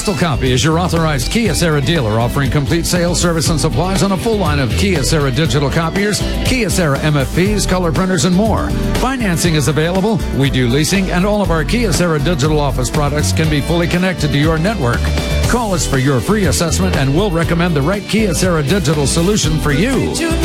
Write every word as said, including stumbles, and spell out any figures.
Crystal Copy is your authorized Kyocera dealer, offering complete sales, service, and supplies on a full line of Kyocera digital copiers, Kyocera M F Ps, color printers, and more. Financing is available. We do leasing, and all of our Kyocera digital office products can be fully connected to your network. Call us for your free assessment, and we'll recommend the right Kyocera digital solution for you.